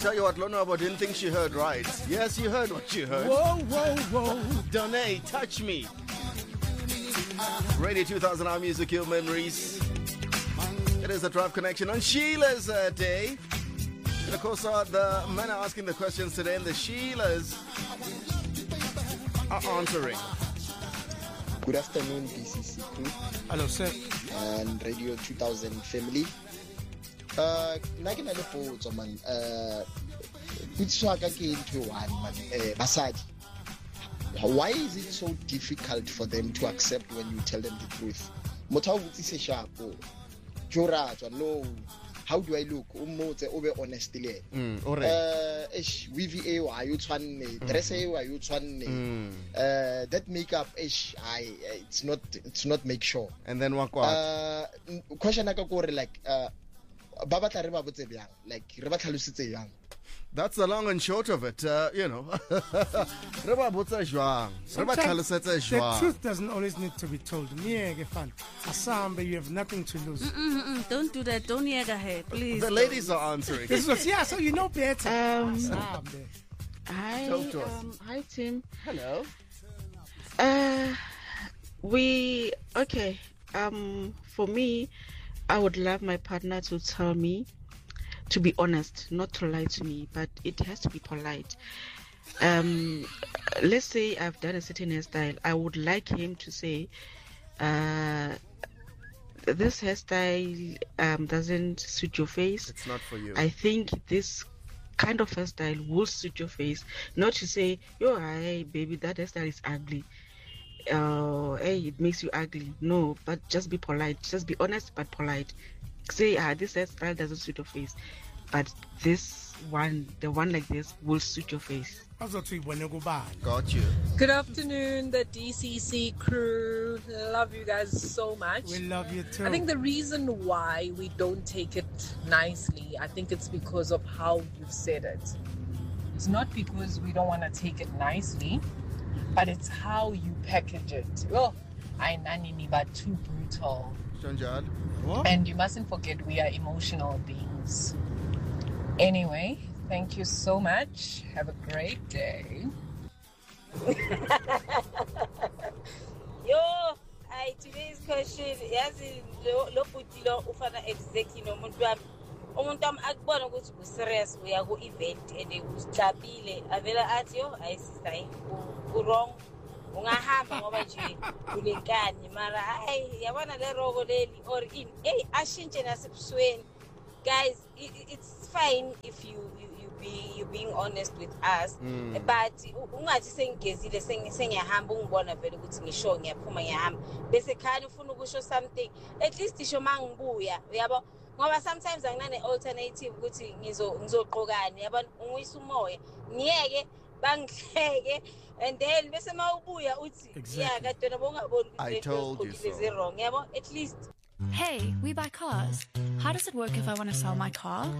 tell you what, Lonwabo didn't think she heard right. Yes, you heard what you heard. Whoa, whoa, whoa. Donate, touch me. Radio 2000 Our Music, Your Memories. It is a Drive Connection on Sheila's day. And of course, the men are asking the questions today, and the Sheilas are answering. Good afternoon, DCC crew. Hello, sir. And Radio 2000 family. Nagina le potso man. Kutswaka ke into one man. Basadi. Why is it so difficult for them to accept when you tell them the truth? Motho utsi se shapo. Jora no. How do I look? Umotse obe honest le. VVA wa you tshwanne, dress wa you tshwanne. That makeup it's not make sure. And then what? Question aka gore like ba batla re ba botse byang, like re ba tlhalositse yang. That's the long and short of it, you know. The truth doesn't always need to be told. Asambe, you have nothing to lose. Don't do that. Don't yega her, please. The ladies are answering. Yeah, so you know better. Hi, Talk to us. hi Tim. Hello. For me, I would love my partner to tell me, to be honest, not to lie to me, but it has to be polite. Let's say I've done a certain hairstyle. I would like him to say, this hairstyle doesn't suit your face. It's not for you. I think this kind of hairstyle will suit your face. Not to say, yo, hey, baby, that hairstyle is ugly. Hey, it makes you ugly. No, but just be polite. Just be honest, but polite. Say, this hairstyle doesn't suit your face, but this one, the one like this, will suit your face. Got you. Good afternoon, the DCC crew. Love you guys so much. We love you too. I think the reason why we don't take it nicely, I think it's because of how you've said it. It's not because we don't want to take it nicely, but it's how you package it. Oh, I nanini, but too brutal. What? And you mustn't forget we are emotional beings. Anyway, thank you so much. Have a great day. Today's question, yes, lo putilo ufana exactly no umuntu wami akubona ukuthi userious uya ku event and usicabile avela athi yo ayisister u wrong ungahamba ngoba nje ulenkani mara hayi yabona le rogo leli or in ashintshe nasebusweni. Guys, it's fine if you being honest with us, but ungathi sengigezile sengiyahamba ungibona vele ukuthi ngisho ngiyaphuma ngiyahamba bese khani ufuna ukusho something, at least isho mangibuya uyabo, ngoba sometimes anginane alternative ukuthi ngizoqokani yabo, unguyisa umoya ngiyeke bangihleke and then bese mawubuya uthi yeah kade nabongaboni ukuthi wrong yabo, at least. Hey, we buy cars. How does it work if I want to sell my car?